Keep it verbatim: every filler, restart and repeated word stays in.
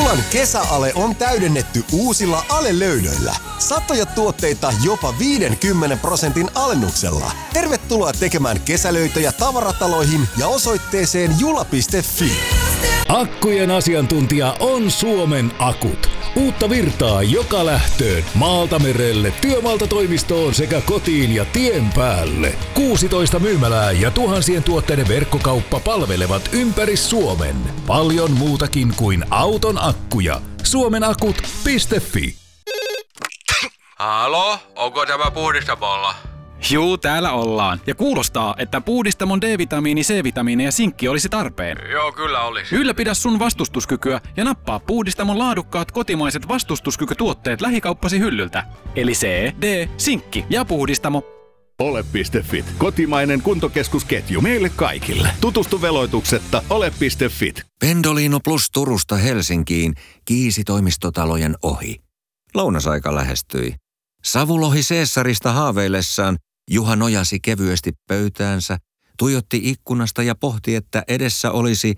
Puulan kesäale on täydennetty uusilla alelöydöillä. Satoja tuotteita jopa viidenkymmenen prosentin alennuksella. Tervetuloa tekemään kesälöitöjä tavarataloihin ja osoitteeseen jula piste fi. Akkujen asiantuntija on Suomen Akut. Uutta virtaa joka lähtöön, maalta merelle, työmaalta toimistoon sekä kotiin ja tien päälle. kuusitoista myymälää ja tuhansien tuotteiden verkkokauppa palvelevat ympäri Suomen. Paljon muutakin kuin auton akkuja. suomenakut piste fi. Halo, onko tämä puhdistamolla? Juu, täällä ollaan. Ja kuulostaa, että Puhdistamon D-vitamiini, C-vitamiini ja sinkki olisi tarpeen. Joo, kyllä olisi. Ylläpidä sun vastustuskykyä ja nappaa Puhdistamon laadukkaat kotimaiset vastustuskykytuotteet lähikauppasi hyllyltä. Eli C, D, sinkki ja Puhdistamo. Ole piste fit. Kotimainen kuntokeskusketju meille kaikille. Tutustu veloituksetta ole piste fit. Pendolino Plus Turusta Helsinkiin kiisi toimistotalojen ohi. Lounasaika lähestyi. Savulohi Seessarista haaveillessaan Juha nojasi kevyesti pöytäänsä, tuijotti ikkunasta ja pohti, että edessä olisi